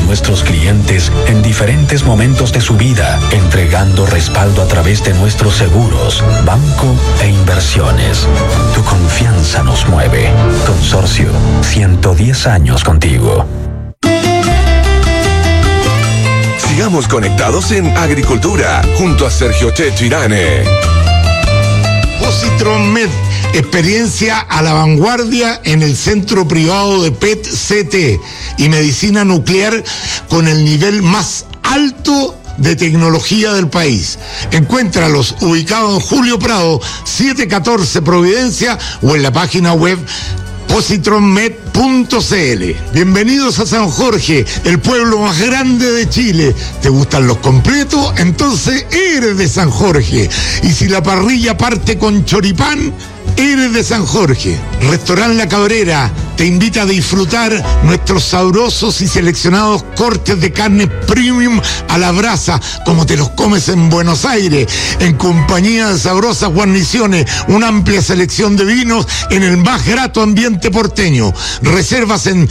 nuestros clientes en diferentes momentos de su vida, entregando respaldo a través de nuestros seguros, banco e inversiones. Tu confianza nos mueve. Consorcio, 110 años contigo. Sigamos conectados en Agricultura, junto a Sergio Checho Irane. Positron Med, experiencia a la vanguardia en el centro privado de PET-CT y medicina nuclear con el nivel más alto de tecnología del país. Encuéntralos ubicados en Julio Prado, 714 Providencia, o en la página web positronmed.cl. Bienvenidos a San Jorge, el pueblo más grande de Chile. ¿Te gustan los completos? Entonces eres de San Jorge. Y si la parrilla parte con choripán, eres de San Jorge. Restaurant La Cabrera te invita a disfrutar nuestros sabrosos y seleccionados cortes de carne premium a la brasa, como te los comes en Buenos Aires, en compañía de sabrosas guarniciones, una amplia selección de vinos en el más grato ambiente porteño. Reservas en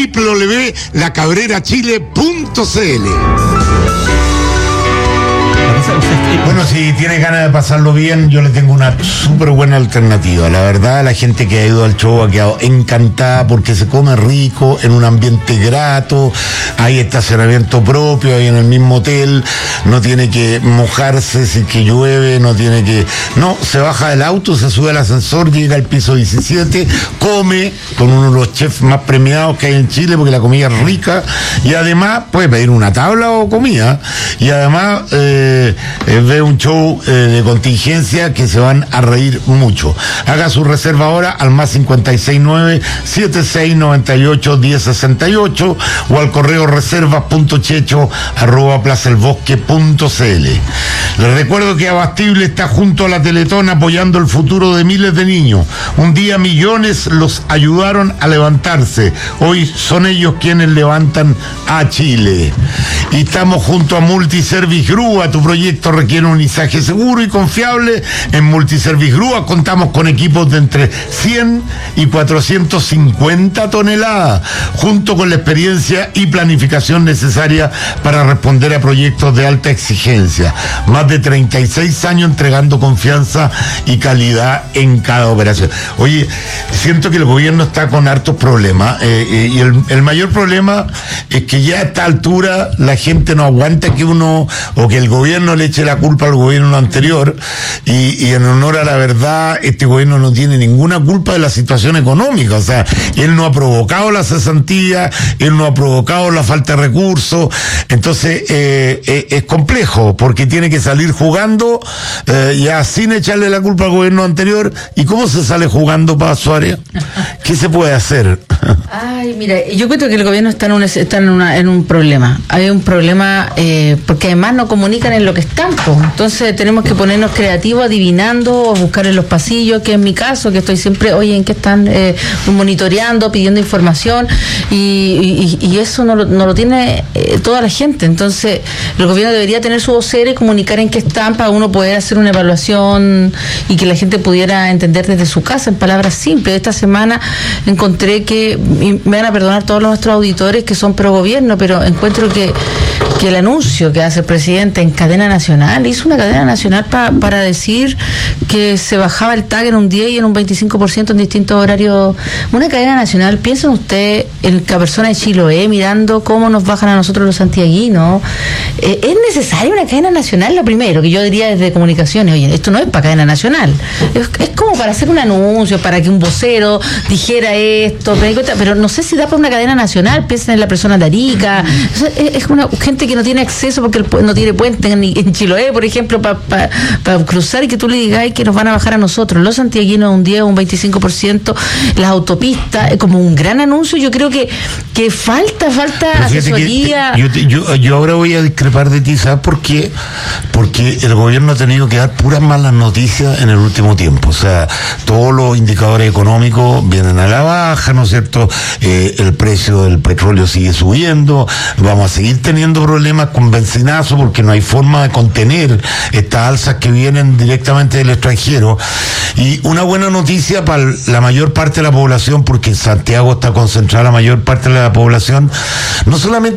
www.lacabrerachile.cl. Bueno, si tiene ganas de pasarlo bien, yo le tengo una súper buena alternativa. La verdad, la gente que ha ido al show ha quedado encantada porque se come rico, en un ambiente grato, hay estacionamiento propio, hay en el mismo hotel, no tiene que mojarse si que llueve, se baja del auto, se sube al ascensor, llega al piso 17, come con uno de los chefs más premiados que hay en Chile porque la comida es rica, y además puede pedir una tabla o comida, y además ve un show de contingencia que se van a reír mucho. Haga su reserva ahora al más 569-7698-1068 o al correo reservas.checho@plazaelbosque.cl. Les recuerdo que Abastible está junto a la Teletón apoyando el futuro de miles de niños. Un día millones los ayudaron a levantarse. Hoy son ellos quienes levantan a Chile. Y estamos junto a Multiservice Grúa. Tu proyecto requiere un izaje seguro y confiable. En Multiservice Grúa contamos con equipos de entre 100 y 450 toneladas, junto con la experiencia y planificación necesaria para responder a proyectos de alta exigencia. Más de 36 años entregando confianza y calidad en cada operación. Oye, siento que el gobierno está con hartos problemas, y el mayor problema es que ya a esta altura la gente no aguanta que el gobierno le eche la culpa al gobierno anterior, y en honor a la verdad, este gobierno no tiene ninguna culpa de la situación económica. O sea, él no ha provocado la cesantía, él no ha provocado la falta de recursos. Entonces es complejo porque tiene que salir jugando ya sin echarle la culpa al gobierno anterior. ¿Y cómo se sale jugando para su área? ¿Qué se puede hacer? Ay, mira, yo creo que el gobierno está en un problema. Hay un problema porque además no comunican en lo que están, pues. Entonces tenemos que ponernos creativos, adivinando, o buscar en los pasillos, que es mi caso, que estoy siempre, oye, ¿en qué están monitoreando, pidiendo información? Y eso no lo tiene toda la gente. Entonces el gobierno debería tener su vocera y comunicar en qué están para uno poder hacer una evaluación y que la gente pudiera entender desde su casa, en palabras simples. Esta semana encontré que, y me van a perdonar todos nuestros auditores que son pro gobierno, pero encuentro que el anuncio que hace el presidente en cadena nacional, hizo una cadena nacional para decir que se bajaba el TAC en un 10 y en un 25% en distintos horarios. Una cadena nacional, piensen ustedes en la persona de Chiloé mirando cómo nos bajan a nosotros los santiaguinos. ¿Es necesaria una cadena nacional? Lo primero que yo diría desde comunicaciones, oye, esto no es para cadena nacional, es como para hacer un anuncio, para que un vocero dijera esto, pero no sé si da para una cadena nacional. Piensen en la persona de Arica. Es una gente que no tiene acceso porque no tiene puente en Chiloé, por ejemplo, para cruzar, y que tú le digas que nos van a bajar a nosotros, los santiaguinos, un 10 o un 25%, las autopistas, como un gran anuncio. Yo creo que falta asesoría. Yo ahora voy a discrepar de ti, ¿sabes por qué? Porque el gobierno ha tenido que dar puras malas noticias en el último tiempo. O sea, todos los indicadores económicos vienen a la baja, ¿no es cierto? El precio del petróleo sigue subiendo, vamos a seguir teniendo problemas con benzinazo porque no hay forma de contener estas alzas que vienen directamente del extranjero. Y una buena noticia para la mayor parte de la población, porque en Santiago está concentrada la mayor parte de la población, no solamente